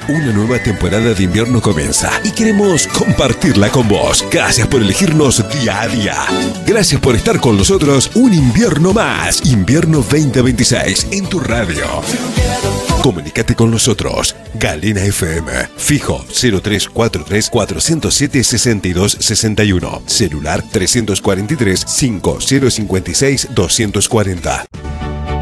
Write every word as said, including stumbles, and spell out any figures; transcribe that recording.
Una nueva temporada de invierno comienza y queremos compartirla con vos. Gracias por elegirnos día a día. Gracias por estar con nosotros un invierno más. Invierno veinte veintiséis en tu radio. Comunícate con nosotros. Galena F M. Fijo cero tres cuatro tres, cuatro cero siete, seis dos seis uno. Celular tres cuatro tres, cinco cero cinco seis, dos cuatro cero.